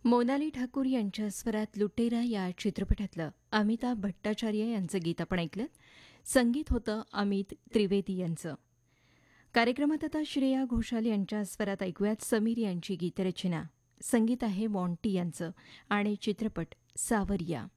मोनाली ठाकूर यांच्या स्वरात लुटेरा या चित्रपटातलं अमिताभ भट्टाचार्य यांचं गीत आपण ऐकलं. संगीत होतं अमित त्रिवेदी यांचं. कार्यक्रमात आता श्रेया घोषाल यांच्या स्वरात ऐकूयात समीर यांची गीतरचना. संगीत आहे मॉन्टी यांचं आणि चित्रपट सावरिया.